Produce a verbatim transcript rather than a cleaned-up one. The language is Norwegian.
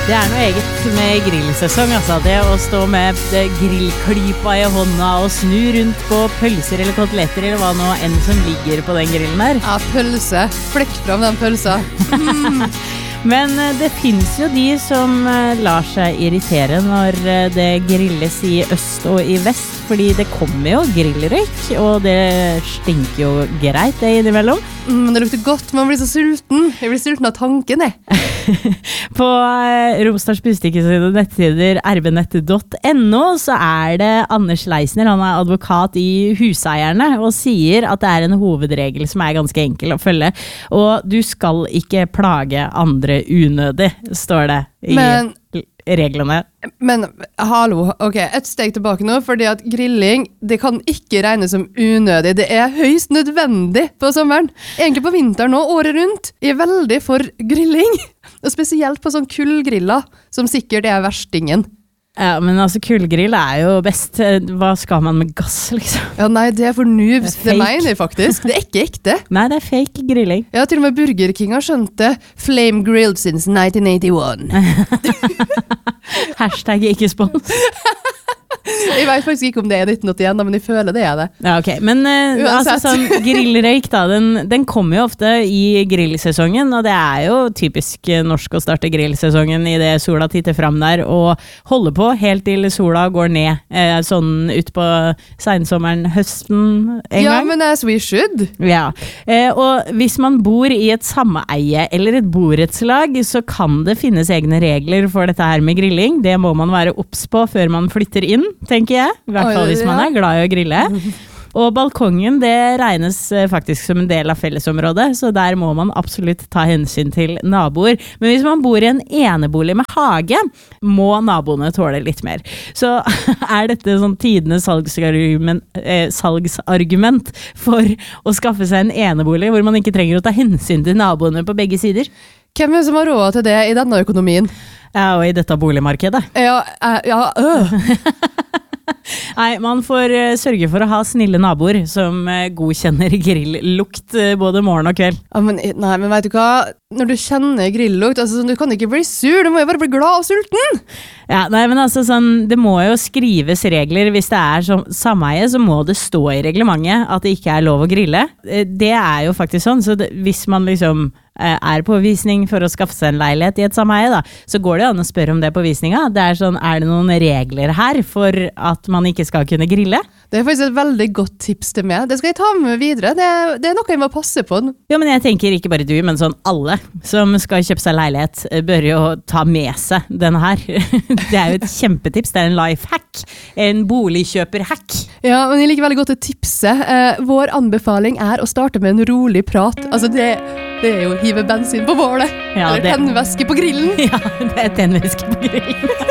Det er noe eget med grillsesong, altså. Det å stå med grillklypa i hånda og snu rundt på pølser eller koteletter eller hva nå enn som ligger på den grillen der. Ja, pølse. Flekk fram den pølsa. Mm. Men det finnes jo de som lar seg irritere når det grilles i øst og i vest, fordi det kommer jo grillrøyk, og det stinker jo greit det innimellom. Men det lukter godt, man blir så sulten. Jeg blir sulten av tanken, jeg. På Romsdals Budstikke sine nettsider r b nett punktum no så er det Anders Leisner, han er advokat i Huseierne, og sier at det er en hovedregel som er ganske enkel å følge. Og du skal ikke plage andre unødig, står det i Men, reglene. Men, hallo, ok, et steg tilbake nå, fordi at grilling, det kan ikke regnes som unødig. Det er høyst nødvendig på sommeren. Egentlig på vinteren nå, året rundt. Jeg er veldig for grilling. Og spesielt på sånn kullgriller, som sikkert er verstingen. Ja, men altså kullgrill er jo best. Hva skal man med gass, liksom? Ja, nei, det er for noobs. Det, det mener jeg faktisk. Det er ikke ekte. Nei, det er fake grilling. Ja, til og med Burger King har skjønt det. Flame grilled since nineteen eighty-one. Hashtag ikke spons. Jeg vet faktisk ikke om det er nitten åttien, men jeg føler det er det. Ja, ok. Men uh, altså, sånn, grillrøyk da, den, den kommer jo ofte i grillsesongen, og det er jo typisk norsk å starte grillsesongen i det sola titter fram der, og holde på helt til sola går ned, eh, sånn ut på sensommeren, høsten en ja, gang. Men as we should. Ja, eh, og hvis man bor i et sameie eller et borettslag, så kan det finnes egne regler for dette her med grilling. Det må man være obs på før man flytter inn, tenker jeg. I hvert fall hvis man er glad i å grille. Og balkongen, det regnes faktisk som en del av fellesområdet, så der må man absolutt ta hensyn til naboer. Men hvis man bor i en enebolig med hage, må naboene tåle litt mer. Så er dette sånn tidenes salgsargument, eh, salgsargument for å skaffe seg en enebolig hvor man ikke trenger å ta hensyn til naboene på begge sider? Hvem er det som har råd til det i denne økonomien? Ja, og i dette boligmarkedet. Ja, ja, øh. Nei, man får uh, sørge for å ha snille naboer som uh, godkjenner grilllukt uh, både morgen og kveld. Ja, men, nei, men vet du hva? Når du kjenner grilllukt, altså, du kan ikke bli sur, du må jo bare bli glad og sulten. Ja, nei, men altså sånn, det må jo skrives regler. Hvis det er som sameie, så må det stå i reglementet at det ikke er lov å grille. Det er jo faktisk sånn, så det, hvis man liksom er på visning for å skaffe seg en leilighet i et sameie, da, så går det an å spørre om det på visninga. Det er sånn, er det noen regler her for at man ikke skal kunne grille? Det er faktisk et veldig godt tips til meg. Det skal jeg ta med videre. Det, det er noe jeg må passe på. Ja, men jeg tenker ikke bare du, men sånn alle som skal kjøpe seg leilighet bør jo ta med seg denne her. Det er jo et kjempetips. Det er en lifehack. En boligkjøperhack. Ja, men jeg liker veldig godt å tipse. Eh, vår anbefaling er å starte med en rolig prat. Altså det, det er jo hive bensin på bålet. Ja, eller tennvæske på grillen. Ja, det er tennvæske på grillen.